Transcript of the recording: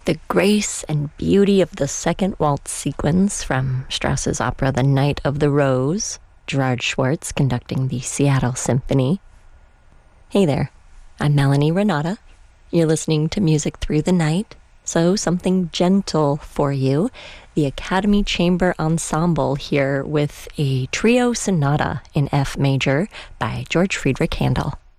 The grace and beauty of the second waltz sequence from Strauss's opera The Knight of the Rose, Gerard Schwartz conducting the Seattle Symphony. Hey there, I'm Melanie Renata. You're listening to Music Through the Night, so something gentle for you. The Academy Chamber Ensemble here with a trio sonata in F major by George Friedrich Handel.